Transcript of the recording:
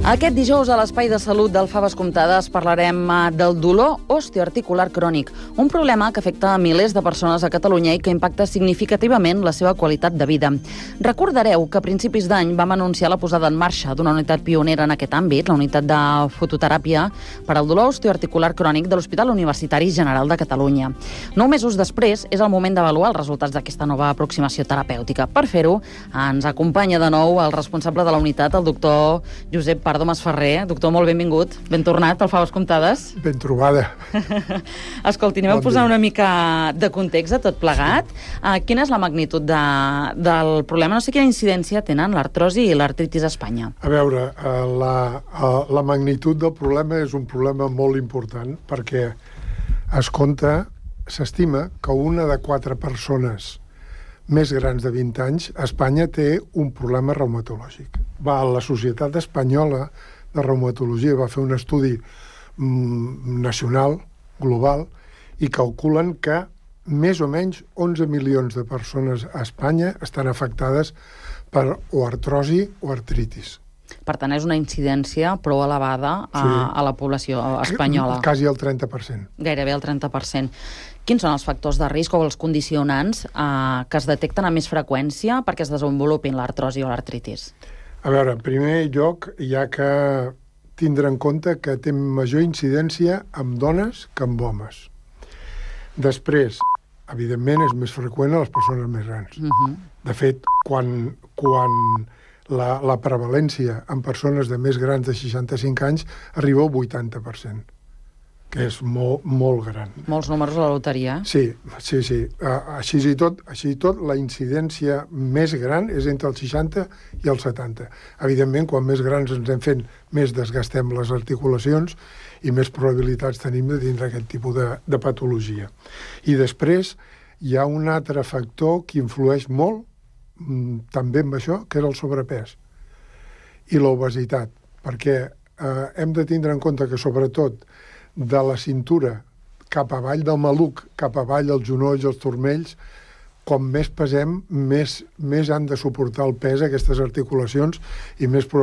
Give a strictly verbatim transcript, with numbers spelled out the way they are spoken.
Aquest dijous a l'Espai de Salut del Faves Comptades parlarem del dolor osteoarticular crònic, un problema que afecta a milers de persones a Catalunya i que impacta significativament la seva qualitat de vida. Recordareu que a principis d'any vam anunciar la posada en marxa d'una unitat pionera en aquest àmbit, la unitat de fototeràpia per al dolor osteoarticular crònic de l'Hospital Universitari General de Catalunya. Nou mesos després és el moment d'avaluar els resultats d'aquesta nova aproximació terapèutica. Per fer-ho, ens acompanya de nou el responsable de la unitat, el doctor Josep Pardo Masferrer. Doctor, molt benvingut. Ben tornat al Faves Comptades. Ben trobada. Escolti, anem bon a posar dia. Una mica de context a tot plegat. Uh, quina és la magnitud de, del problema? No sé quina incidència tenen l'artrosi i l'artritis a Espanya. A veure, la, la magnitud del problema és un problema molt important perquè es compta, s'estima que una de quatre persones més grans de vint anys, a Espanya té un problema reumatològic. Va, la Societat Espanyola de Reumatologia va fer un estudi mm, nacional, global, i calculen que més o menys onze milions de persones a Espanya estan afectades per o artrosi o artritis. Per tant, és una incidència prou elevada a, sí. a la població espanyola. Quasi el trenta per cent. Gairebé el trenta per cent. Quins són els factors de risc o els condicionants eh, que es detecten amb més freqüència perquè es desenvolupin l'artrosi o l'artritis? A veure, en primer lloc, hi ha que tindre en compte que té major incidència amb dones que amb homes. Després, evidentment, és més freqüent a les persones més grans. Uh-huh. De fet, quan, quan la, la prevalència en persones de més grans de seixanta-cinc anys arriba al vuitanta per cent. Que és molt, molt gran. Molts números a la loteria. Sí, sí, sí. Uh, així i tot, així i tot, la incidència més gran és entre el seixanta i el setanta. Evidentment, quan més grans ens hem fet, més desgastem les articulacions i més probabilitats tenim de tindre aquest tipus de, de patologia. I després hi ha un altre factor que influeix molt mm, també amb això, que és el sobrepès i l'obesitat, perquè uh, hem de tindre en compte que, sobretot, de la cintura cap avall del maluc, cap avall dels genolls, els turmells, com més pesem, més, més han de suportar el pes aquestes articulacions i més